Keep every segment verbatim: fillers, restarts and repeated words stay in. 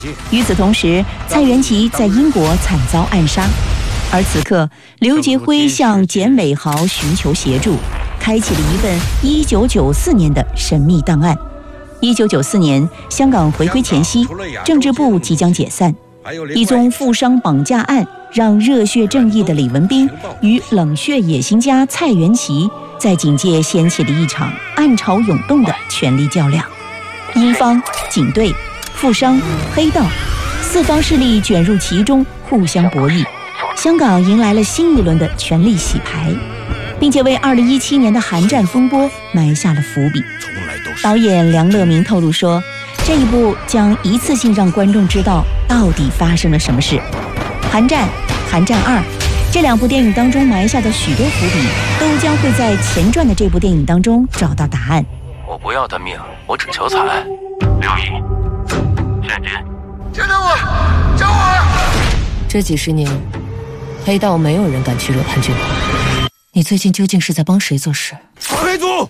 与此同时，蔡元齐在英国惨遭暗杀，而此刻刘杰辉向简伟豪寻求协助，开启了一份一九九四年的神秘档案。一九九四年，香港回归前夕，政治部即将解散，一宗富商绑架案让热血正义的李文彬与冷血野心家蔡元齐在警界掀起了一场暗潮涌动的权力较量。英方、警队、富商、黑道四方势力卷入其中，互相博弈，香港迎来了新一轮的权力洗牌，并且为二零一七年的韩战风波埋下了伏笔。导演梁乐明透露说，这一部将一次性让观众知道到底发生了什么事。韩战、韩战二这两部电影当中埋下的许多伏笔，都将会在前传的这部电影当中找到答案。 我不要他命，我只求财。刘毅，现金， 救救我！救我！ 这几十年，黑道没有人敢去惹潘俊华。你最近究竟是在帮谁做事？ 反黑组！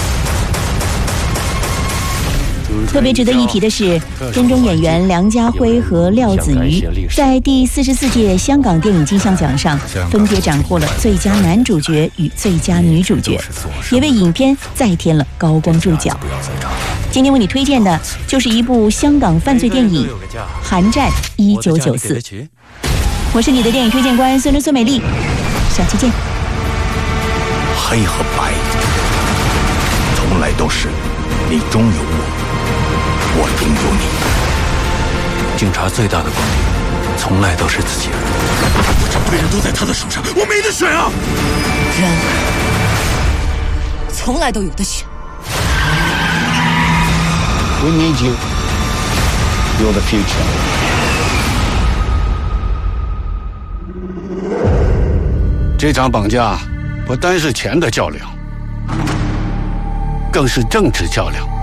特别值得一提的是，片中演员梁家辉和廖子瑜在第四十四届香港电影金像奖上分别斩获了最佳男主角与最佳女主角，也为影片再添了高光注脚。今天为你推荐的就是一部香港犯罪电影《韩战一九九四》。我是你的电影推荐官孙真孙美丽，下期见。 黑和白从来都是你中有我，我中有你。 警察最大的光明从来都是自己人。 我整队人都在他的手上，我没得选啊！ 然而从来都有的选。 We need you. You're the future. 这场绑架不单是钱的较量，更是政治较量。